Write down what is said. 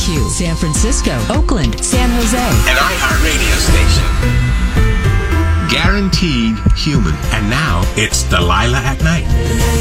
WQXQ, San Francisco, Oakland, San Jose. An iHeartRadio station. Guaranteed human. And now it's Delilah at Night.